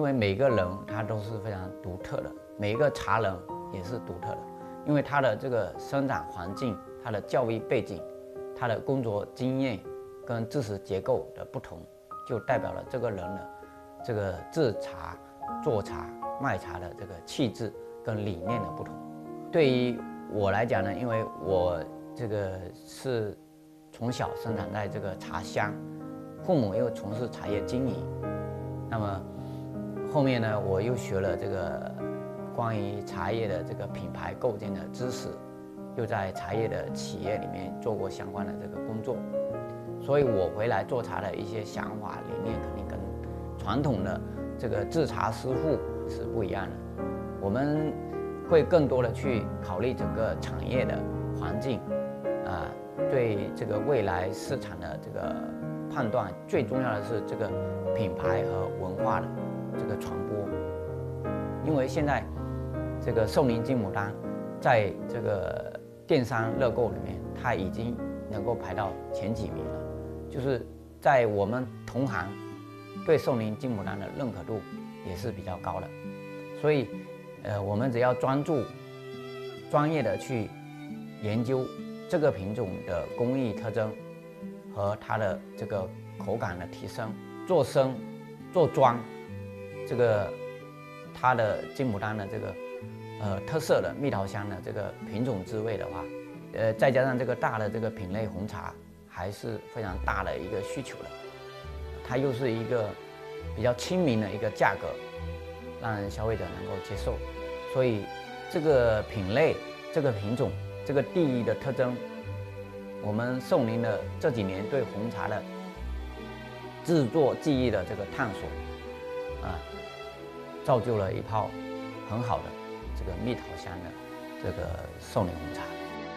为每个人他都是非常独特的，每一个茶人也是独特的，因为他的这个生长环境、他的教育背景、他的工作经验跟知识结构的不同，就代表了这个人的这个制茶、做茶、卖茶的这个气质跟理念的不同。对于我来讲呢，因为我这个是从小生长在这个茶乡，父母又从事茶叶经营，那么后面呢，我又学了这个关于茶叶的这个品牌构建的知识，又在茶叶的企业里面做过相关的这个工作，所以我回来做茶的一些想法理念肯定跟传统的这个制茶师傅是不一样的。我们会更多的去考虑整个产业的环境，对这个未来市场的这个判断，最重要的是这个品牌和文化的这个传播。因为现在这个寿宁金牡丹在这个电商热购里面，它已经能够排到前几名了，就是在我们同行对寿宁金牡丹的认可度也是比较高的。所以我们只要专注专业的去研究这个品种的工艺特征和它的这个口感的提升，做生做庄，这个它的金牡丹的这个特色的蜜桃香的这个品种滋味的话，再加上这个大的这个品类红茶，还是非常大的一个需求的。它又是一个比较亲民的一个价格，让消费者能够接受。所以这个品类、这个品种、这个地域的特征，我们寿宁的这几年对红茶的制作技艺的这个探索，造就了一泡很好的这个蜜桃香的这个寿宁红茶。